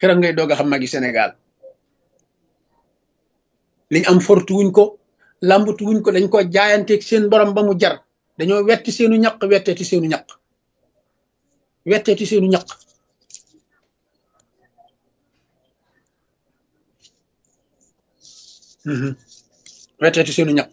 keroog ngay doog a xam magi Sénégal liñ am fortu wuñ ko lambatu wuñ ko dañ ko jaayanteeg seen borom ba mu jar dañoo wetti seenu ñaq wetteeti seenu ñaq wetteeti seenu ñaq wetteeti seenu ñaq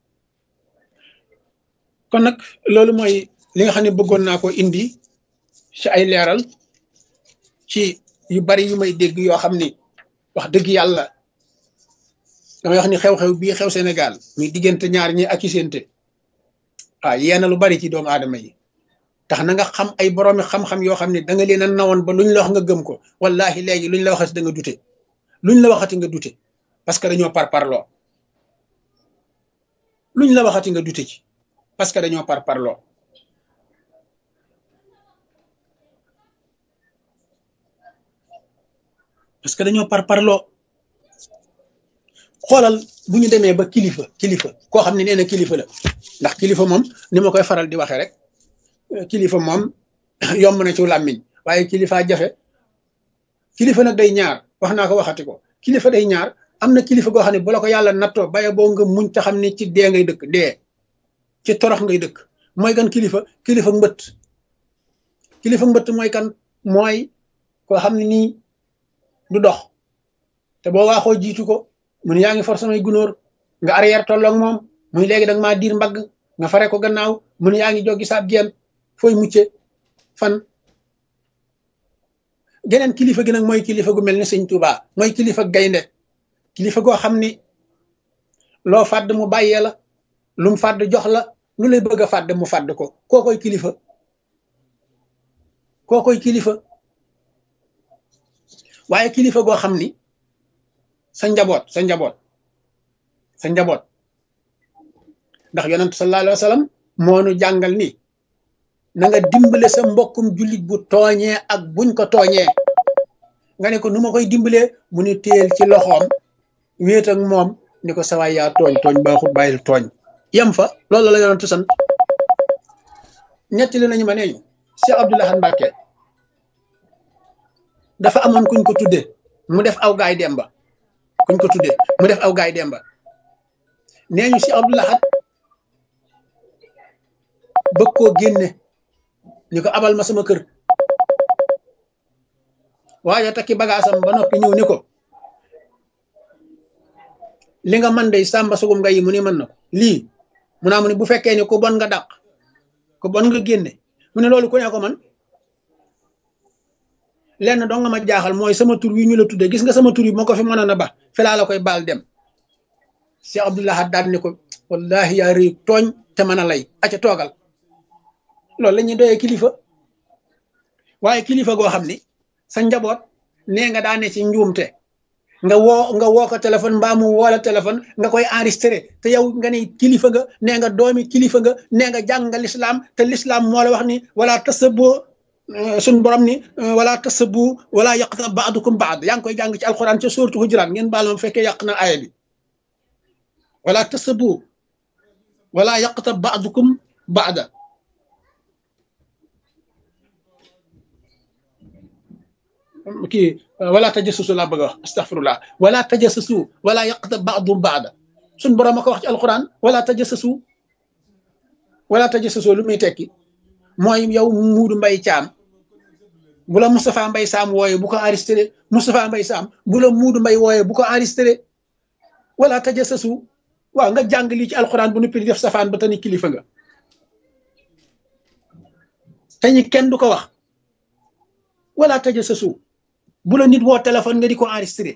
kon nag loolu mooy li nga xam ne bëggoon naa ko indi ci ay leeral ci yu bari yu may dégg yoo xam ni wax dëgg yàlla damay wax ni xew-xew bii xew Sénégal muy diggante ñaar ñi ak i séente waaw yeena lu bari ci doomu aadama yi tax na nga xam ay boroomi xam-xam yoo xam ne da nga leen a nawoon ba luñ la wax nga gëm ko wallahi léegi luñ la waxati da nga dute luñ la waxati nga dute parce que dañoo parparloo luñ la waxati nga dute ci parce que dañoo parparloo parce que dañoo parparloo xoolal bu ñu demee ba kilifa koo xam ne nee na kilifa la ndax kilifa moom ni ma koy faral di waxee rek kilifa moom yomb na ci làmmiñ waaye kilifa jafe kilifa nag day ñaar wax naa ko waxati ko kilifa day ñaar am na kilifa goo xam ne bu la ko yàlla nattoo baye boo nga muñ te xam ne ci dee ngay dëkk dee ci torox ngay dëkk mooy kan kilifa mbëtt mooy kan mooy koo xam ne nii du dox te boo waaxoo jiitu ko mun yaa ngi for samay gunóor nga arrière tolloog moom muy léegi danga maa diir mbagg nga fare ko gannaaw mun yaa ngi joggi saab geen fooy mucce fan geneen kilifa gi nag mooy kilifa gu mel ni sëñ Tuuba mooy kilifa gaynde kilifa goo xam ni loo fàdd mu bàyyee la lu mu fàdd jox la lu lay bëgg a fàdd mu fàdd ko kookoy kilifa waaye kilifa goo xam ni sa njaboot ndax yonent sallallahu alayhi wa sallam moo nu jàngal ni na nga dimbale sa mbokkum jullit bu tooñee ak buñ ko tooñee nga ne ko nu ma koy dimbalee mu ni téel ci loxoom wéet ak moom ni ko sawaay yaa tooñ baaxut bàyyil tooñ yem fa loolu la yonent sant ñetti li nañu ma nee ñu Cheikh Abdoul Ahad Mbacké dafa amoon kuñ ko tudde mu def aw gaay demba nee ñu si Abdoul Ahad bëgg koo génne ñu ko abal ma sama kër waaye takki bagaasam ba noppi ñëw ni ko li nga man day sàmba sugum nga yi mu ni mën na ko lii mu naa mu ni bu fekkee ni ku bon nga dàq ku bon nga génne mu ne loolu ku ne ko man lenn dong nga ma jaaxal mooy sama tur wi ñu la tuddee gis nga sama tur yi moo ko fi mënoon a ba filaa la koy baal dem Cheikh Abdoul Ahad daal ni ko wallahi yaa réy tooñ te mën a lay aca toogal loolu la ñuy doyee kilifa waaye kilifa goo xam ni sa njaboot nee nga daane ci njuumte nga woo ko téléphone mbaa mu woo la téléphone nga koy enregistré te yow nga ne kilifa nga nee nga doomi kilifa nga nee nga jàng nga lislaam te lislaam moo la wax ni wala tasabbu suñ borom ni wala tasabbu wala yaqta ba'dukum ba'd yaa ngi koy jàng ci alquran ca suuratu Hujuraat ngeen baal ma fekkee yàq na aaya bi wala tasabbu wala yaqta ba'dukum ba'da kii wala tajassasu laa bëgg a wax astaghfirullah wala tajassasu wala yaqta ba'dum ba'da suñ borom a ko wax ci alquran wala tajassasu lu muy tekki mooy yow Muudu Mbay Caam bu la Moustapha Mbay Saam wooye bu ko enregistré Moustapha Mbay Saam bu la Muudu Mbay wooye bu ko enregistré wala tajassasu waaw nga jàng lii ci alquran bu nuppi di def safaan ba tani kilifa nga te ñi kenn du ko wax wala tajassasu bu la nit woo téléphone nga di ko enregistré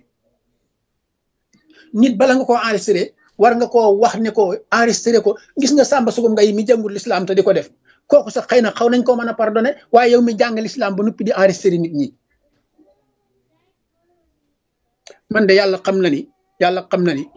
nit bala nga koo enregistré war nga koo wax ne ko enregistré ko gis nga Samba Sugum Ngay mi jàngul l'islam te di ko def kooku sax xëy na xaw nañ koo mën a pardonné waaye yow mi jàng l'islam ba noppi di enregistré nit ñi man de yàlla xam na ni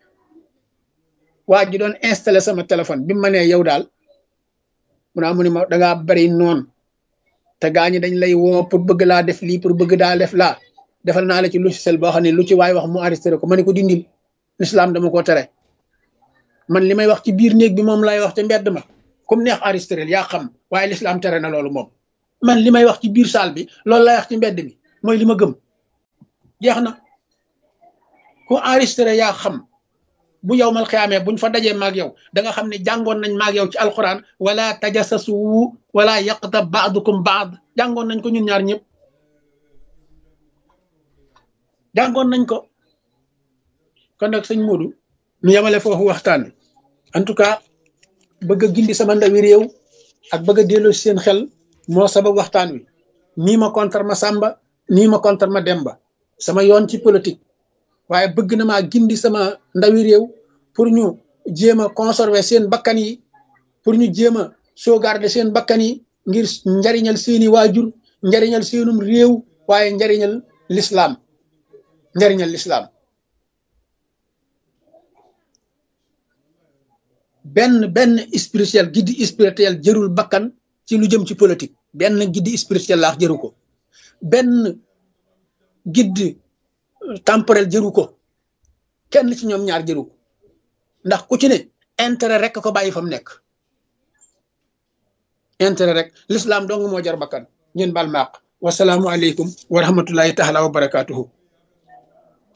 waa ji doon installé sama téléphone bi ma nee yow daal mu ni ma dangaa bari noonu te gaañi dañ lay woo pour bëgg laa def lii pour bëgg daa def laa defal naa la ci logiciel boo xam ne lu ci waay wax mu enregistré ko ma ne ko dindil l'islam dama ko tere man li may wax ci biir néeg bi moom lay wax te mbedd ma comme neex enregistré yaa xam waaye l'islam tere na loolu moom man li may wax ci biir salle bi loolu lay wax ci mbedd mi mooy li ma gëm jeex na ku enregistré yaa xam bu yow mal xiyaamee buñ fa dajee maag yow da nga xam ne jàngoon nañ maag yow ci alquran wala tajassasu wala yaqtab baadukum baad jàngoon nañ ko ñun ñaar ñëpp jàngoon nañ ko. kon nag sëñ Modou ñu yemale foofu waxtaan en tout cas bëgg a gindi sama ndawi réew ak bëgg a delloo si seen xel moo sabab waxtaan wi nii ma contre ma Samba nii ma contre ma Demba sama yoon ci politique waaye bëgg na maa gindi sama ndawi réew pour ñu jéem a conserver seen bakkan yi pour ñu jéem a sauvegarder seen bakkan yi ngir njariñal seeni waajur njariñal seenum réew waaye njariñal l'islam benn spirituel guide spirituel jërul bakkan ci lu jëm ci politique benn guide spirituel laax jëru ko benn guide temporel jëru ko kenn ci ñoom ñaar jëru ko ndax ku ci ne intérêt rek ko bàyyi fa mu nekk intérêt rek l'islam dong moo jar bakkan ngeen baal maaq wasalaamu aleykum wa rahmatullahi taala wa barakatuhu